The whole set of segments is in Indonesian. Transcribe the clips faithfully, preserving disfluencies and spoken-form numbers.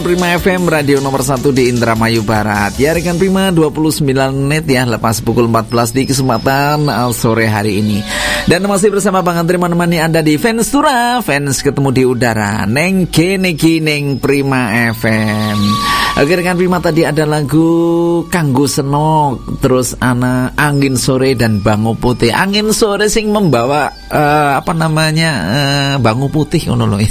Prima F M, radio nomor satu di Indramayu Barat. Ya rekan Prima, dua puluh sembilan menit ya, lepas pukul empat belas di kesempatan sore hari ini. Dan masih bersama Bang Andri menemani Anda di Fans Tura, Fans ketemu di udara, Neng kene ki neng Prima F M. Oke rekan Prima, tadi ada lagu Kanggo Senok, terus ana Angin Sore dan Bangu Putih. Angin Sore sing membawa uh, apa namanya uh, Bangu Putih ngono lho.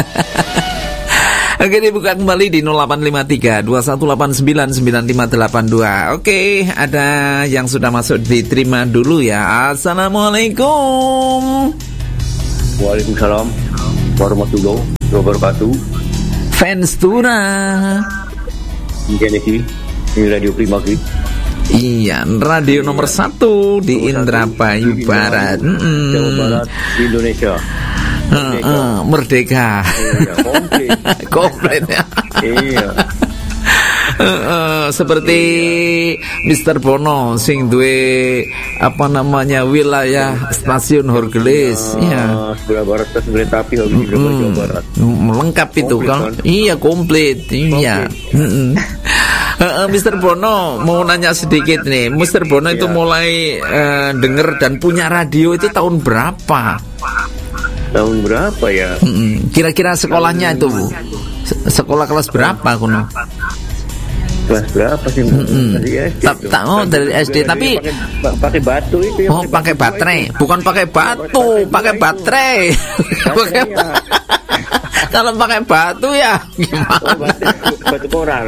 Oke, dibuka kembali di nol delapan lima tiga dua satu delapan sembilan sembilan lima delapan dua. Oke, ada yang sudah masuk, diterima dulu ya. Assalamualaikum. Waalaikumsalam warahmatullahi wabarakatuh. Fans Tura. Ini sih, ini radio Prima Ki. Iya, radio nomor satu di Indramayu Barat. Mm-mm. Jawa Barat, Indonesia. Merdeka. Uh, uh, merdeka. Iya, komplit. Komplit ya. Iya. Uh, uh, seperti mister Bono sing duwe apa namanya wilayah stasiun Horgelis. Iya. Sebelah barat ke sebelah tapi Horgelis hmm, Jawa Barat. Lengkap itu kan? Kan? Iya, komplit. Iya. Uh, uh, mister Bono mau nanya sedikit nih. mister Bono itu ya. mulai uh, denger dan punya radio itu tahun berapa? Tahun berapa ya? Mm-mm. Kira-kira sekolahnya itu sekolah kelas berapa kuno? Kelas berapa sih? Dari S D. Ta- ta- oh dari S D, tapi pakai batu itu. Oh pakai baterai, bukan pakai batu, pakai baterai. Kalau pakai batu ya gimana? Oh, batu, batu koral.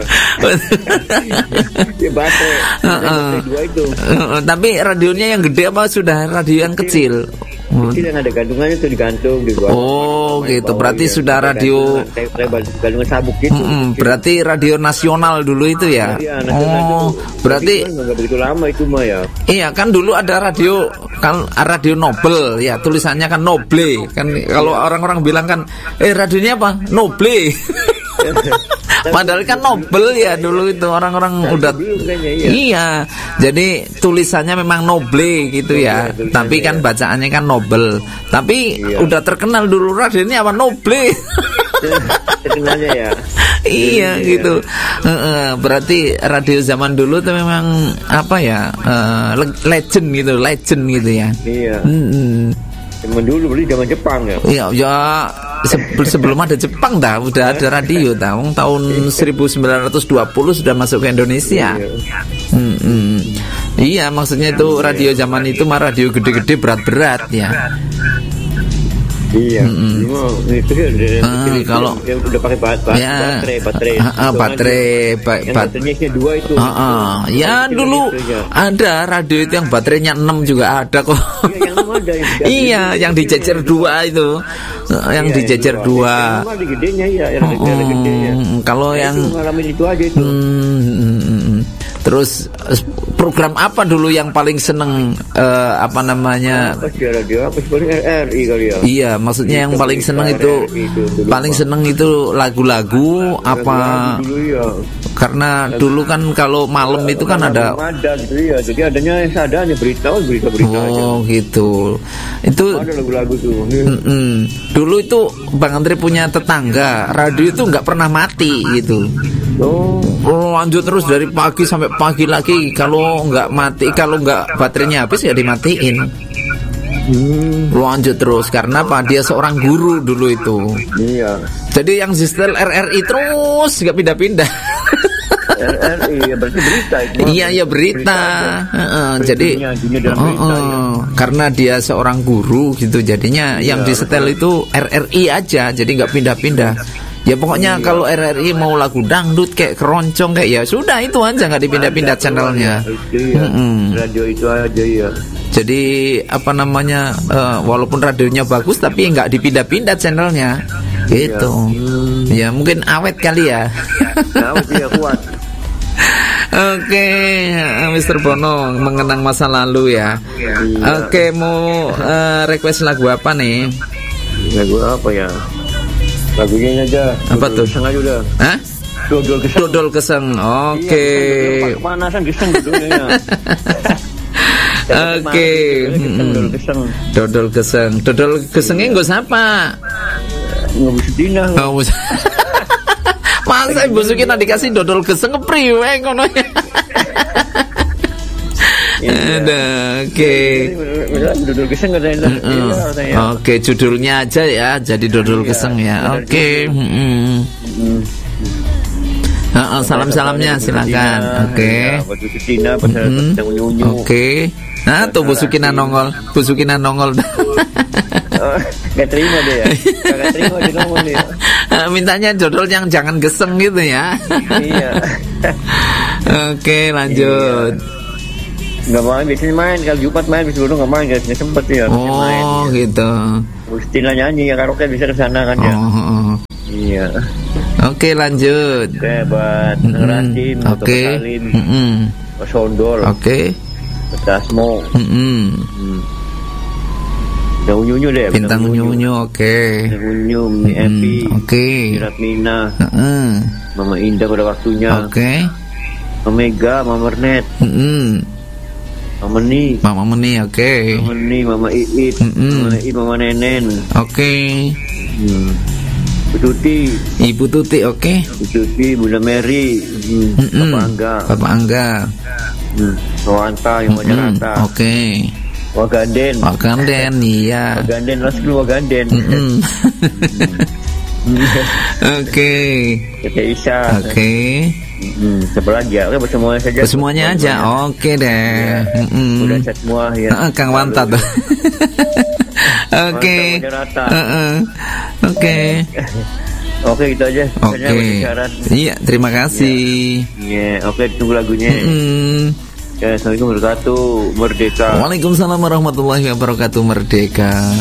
Ya batu. Dua itu. Tapi radionya yang gede apa sudah radio yang kecil? Kecil yang ada gantungannya tuh digantung di bawah. Oh gitu, berarti ya. Sudah radio gantungan sabuk gitu. Mm-mm, berarti radio nasional dulu itu ya. Iya, oh, itu. Berarti nggak begitu lama itu mah ya. Iya kan dulu ada radio kan radio Nobel ya, tulisannya kan Noble kan. Kalau ya. Orang-orang bilang kan eh radionya apa? Noble. Padahal kan Nobel ya dulu itu orang-orang udah kayaknya, iya. iya. Jadi tulisannya memang Noble gitu ya. Noble, tapi kan ya. Bacaannya kan Nobel. Tapi iya. Udah terkenal dulu radionya apa Noble. Terkenalnya ya. Iya gitu. Uh, berarti radio zaman dulu tuh memang apa ya? Uh, legend gitu, legend gitu ya. Iya. Hmm. Zaman dulu beli zaman Jepang ya. Iya, ya sebelum ada Jepang dah udah ada radio tahun tahun seribu sembilan ratus dua puluh sudah masuk ke Indonesia. Hmm, hmm. Iya, maksudnya itu radio zaman itu mah radio gede-gede berat-berat ya. Iya, mm-hmm. itu dia udah, uh, kalau yang udah pakai baterai, ya, baterai, baterai, uh, uh, baterai, ba- yang bat- baterainya dua itu. Uh, uh. Ya dulu ada radio itu yang baterainya enam juga ada kok. Iya, yang enam ada. Yang iya, yang dijejer dua itu, uh, yang iya, dijejer yang dua. Yang ada gedenya ya, yang ada uh, gedenya. Kalau nah, yang itu ngalamin itu aja itu. Hmm, hmm, hmm. Terus program apa dulu yang paling seneng uh, apa namanya? Apa sih radio? Apa sih paling R R I kali ya? Iya, maksudnya yang paling seneng itu paling seneng itu lagu-lagu apa? Dulu ya. Karena dulu kan kalau malam itu kan ada. Ada gitu ya. Jadi adanya adanya berita, berita-berita aja. Oh gitu. Itu ada lagu-lagu tuh. Mm-mm. Dulu itu Bang Andri punya tetangga, radio itu nggak pernah mati gitu. Oh. Oh, lanjut terus dari pagi sampai pagi lagi. Kalau nggak mati, kalau nggak baterainya habis ya dimatiin. Hmm. Lanjut terus karena apa? Dia seorang guru dulu itu. Iya. Jadi yang setel R R I terus nggak pindah-pindah. R R I ya berarti berita itu. Iya ya berita. berita uh, jadi dunia, dunia uh, berita, uh, ya. Karena dia seorang guru gitu. Jadinya iya, yang disetel itu R R I aja. Jadi nggak pindah-pindah. Ya pokoknya iya. Kalau R R I mau lagu dangdut kayak keroncong kayak ya sudah itu aja nggak dipindah-pindah channelnya. Iya. Mm-hmm. Radio itu aja ya. Jadi apa namanya uh, walaupun radionya bagus tapi nggak dipindah-pindah channelnya gitu. Iya. Ya mungkin awet kali ya. Awet ya kuat. Oke, mister Bono mengenang masa lalu ya. Iya. Oke, mau uh, request lagu apa nih? Lagu apa ya? Lagunya aja. Apa tuh? Keseng aja udah. Hah? Dodol keseng. Dodol keseng. Oke. Okay. Iya, panasan keseng dodolnya. Oke. Dodol keseng. Dodol keseng. Dodol kesengnya nggo siapa? Nggak bisa dina. Oh, Masa Ibu Sukina dikasih dodol geseng kepriwe ngono ya. Ada, oke. Dodol geseng ada yang Oke, judulnya aja ya, jadi dodol geseng ya. Oke. Salam-salamnya silakan. Oke. Oke. Nah, tuh Bu Sukina nongol, Bu Sukina nongol. Gak terima deh ya. Gak terima di nongol ya. Mintanya dodol yang jangan geseng gitu ya. Iya. Oke, lanjut. Gak main, biasanya main. Kalau Jumat main, bisa dulu gak main, gak sempet ya. Oh main, ya. Gitu. Bustina nyanyi ya, karaoke bisa kesana kan ya. Oh, oh. Iya. Oke, lanjut. Oke, buat mm -hmm. Ngerasim, Oke. mm -hmm. Sondol. Oke. Betasmo. Mm -hmm. hmm. Bintang Unyu deh. Bintang Unyu, oke. Bintang Unyu, Mimi Epi. Oke. Ratmina. Uh -uh. Mama Indah pada waktunya. Oke. Okay. Mama Mega, Mama Mernet. Mm -hmm. Mama Ni. Mama Meni, oke. Okay. Mama Ni, Mama Iit. Mm -hmm. Mama Iit, Mama Nenen. Oke. Okay. Hmm. Ibu Tuti. Ibu Tuti, oke. Okay. Ibu Tuti, Bunda Mary. Hmm. Mm -hmm. Bapak Angga. Bapak Angga. Hmm. Wanta, yang mm -hmm. Oke. Okay. Waganden. Waganden, iya. Waganden, langsung Waganden. Mm -hmm. Oke. Kita Isa. Oke. Okay. Hmm, siapa lagi ya? Oke, semuanya saja. Semuanya aja. Oke deh. Ya. Mm -mm. Udah set semua ya. Uh, Kang Wanta tuh. Oke. Oke. Oke, gitu aja. Oke. Okay. Iya, terima kasih. Iya, yeah. Oke, okay, tunggu lagunya. Mm -mm. Ya, assalamualaikum warahmatullahi wabarakatuh. Merdeka. Waalaikumsalam warahmatullahi wabarakatuh. Merdeka.